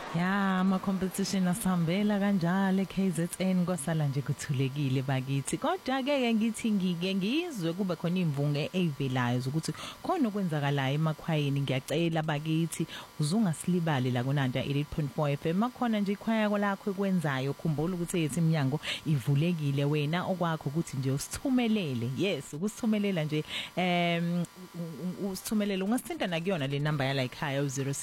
Ya ama-competition asihambela kanjalo eKZN kwasala nje kuthulekile bakithi kodwa ke ngithi ngike ngizwe kuba khona imvunge evelayo ukuthi khona okwenzakalayo emakhwayeni ngiyacela bakithi uzungasilibali la kuNanda 88.4 FM makhona nje ikhwaya lakho ekwenzayo khumbula ukuthi ethi iminyango ivulekile wena okwakho ukuthi nje usithumelele yes ukusithumelela nje usithumelele ungasithinta na kuyona le number yala ekhaya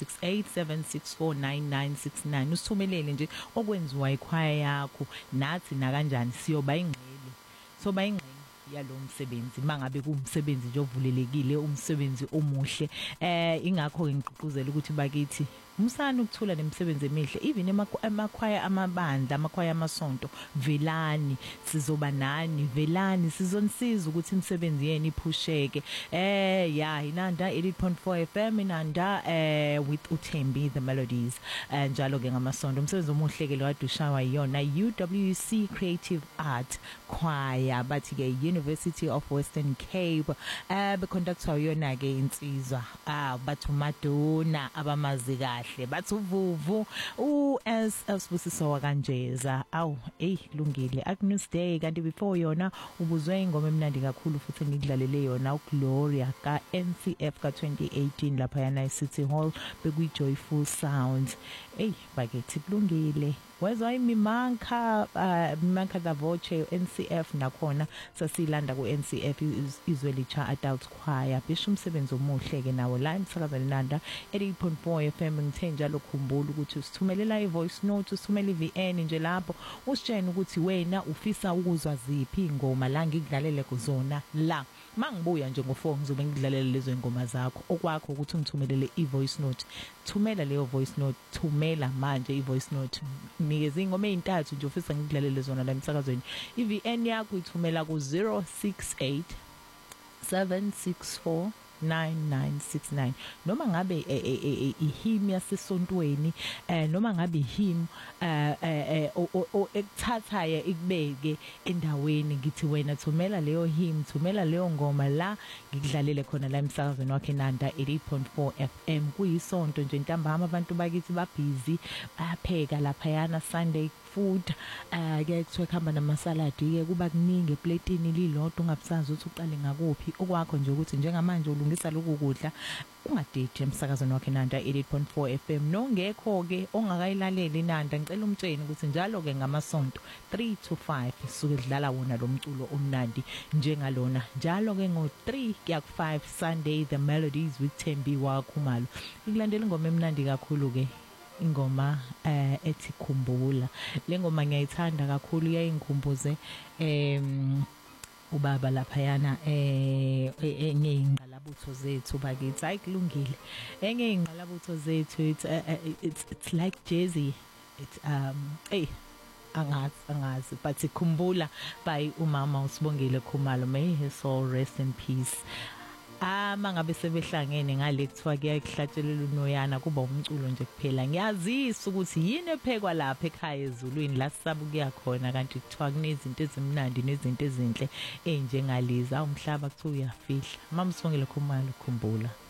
0687649969 usithumelele nje okwenziwa ikhwaya yakho nathi na kanjani siyoba ingqele soba ingqele yalo msebenzi mangabe kumsebenzi nje ovulelekile umsebenzi omuhle ingakho ngigqugquzela ukuthi bakithi umsana ukuthula nemisebenzi emihle even emakhwaya amabandla amakhwaya amasonto velani sizoba nani velani sizonisiza ukuthi imisebenzi yeni iphusheke ya inanda 88.4 FM inanda with uThembi the melodies njalo ke ngamasonto umsebenzi omuhle ke lo adushawa iyona UWC Creative Art Choir bathi ke University of Western Cape beconductor yona ke insizwa bathu Madonna abamazi bathi uvuvu uSbusiso wakanjeza lungile akuNewsday kanti before yona ubuzwe ingoma emnandi kakhulu futhi ngikudlalele yona uGloria ka NCF ka 2018 lapha yana City Hall bekuyijoyful sounds bakithi kulungile wezwa imimanka da voce NCF nakhona sasilanda ku NCF izwelicha adult choir bisho umsebenzi omuhle ke nawo la emsakazweni Nanda 88.4 FM ngithenja lokhumbula ukuthi usithumelela ivoice note usithumela iVN nje lapho usitshena ukuthi wena ufisa ukuzwa ziphi ingoma la ngikudlalele kuzona la mangibuya nje ngo4 ngizobe ngidlalela lezo ingoma zakho okwakho ukuthi ungithumelele ivoice note thumela leyo voice note thumela manje ivoice note nikeze ingoma ezintathu nje ufisa ngidlalele zona la emsakazweni iVN yakho ithumela ku 068 764 9969 noma ngabe ihim yasesontweni noma ngabe ihim ekuthathaye ikubeke endaweni ngithi wena thumela leyo him thumela leyo ngoma la ngikudlalele khona la emsakazweni wakhe Nanda 88.4 FM kuyisonto nje ntambama abantu bakithi ba busy bayapheka lapha yana Sunday food ke kuthiwa khamba namasaladi ke kuba kuningi eplatini lilodwa ungabusazi ukuthi uqale ngakuphi okwakho nje ukuthi njengamanje ulungisa lokhu kudla ungadate emsakazweni wakhe Nanda 88.4 FM nongekho ke ongakayilaleli Nanda ngicela umtsheni ukuthi njalo ke ngamasonto 3 to 5 suke dlala wona lo mculo omnandi njengalona njalo ke ngo3 kuya ku5 Sunday the melodies with Thembi wakhumalo ikulandela ingoma emnandi kakhulu ke ingoma ethi khumbula lengoma ngiyayithanda kakhulu iyayingikhumbuze ubaba lapha yana engeyingqalabutho zethu bakithi ayikulungile engeyingqalabutho zethu it's like jazzy it's angazi but ikhumbula by umama uSibongile Khumalo may his soul rest in peace mangabe sebehlangene ngale kuthiwa kuyayihlatshelela unoyana kuba umculo nje kuphela ngiyazisa ukuthi yini ephekwa lapha ekhaya ezulwini la sisabukuya khona kanti kuthiwa kunezinto ezimnandi nezinto ezinhle enjengaliza umhlaba kuthiwa uyafihla mama Sibongile Khumalo khumbula